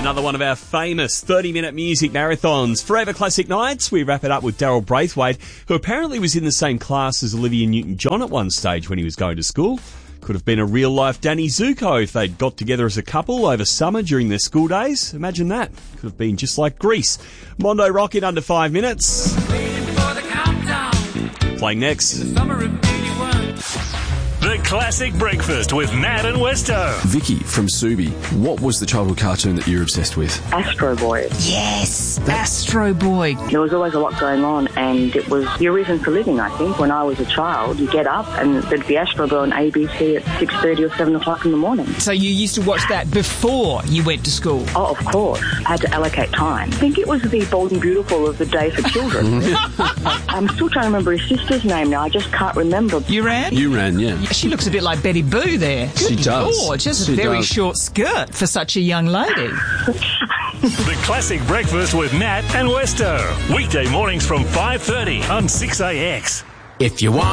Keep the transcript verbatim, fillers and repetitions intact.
Another one of our famous thirty-minute music marathons. Forever Classic Nights, we wrap it up with Daryl Braithwaite, who apparently was in the same class as Olivia Newton-John at one stage when he was going to school. Could have been a real-life Danny Zuko if they'd got together as a couple over summer during their school days. Imagine that. Could have been just like Grease. Mondo Rock in under five minutes. Playing next. The Classic Breakfast with Nat and Westo. Vicky from Subi, what was the childhood cartoon that you're obsessed with? Astro Boy. Yes, Astro Boy. There was always a lot going on, and it was your reason for living, I think. When I was a child, you get up and there'd be Astro Boy on A B C at six thirty or seven o'clock in the morning. So you used to watch that before you went to school? Oh, of course. I had to allocate time. I think it was the Bold and Beautiful of the day for children. I'm still trying to remember his sister's name now. I just can't remember. You ran? You ran, yeah. She looks a bit like Betty Boo there. She Good does. Lord, just She a very does. short skirt for such a young lady. The Classic Breakfast with Nat and Westo. Weekday mornings from five thirty on six A X. If you want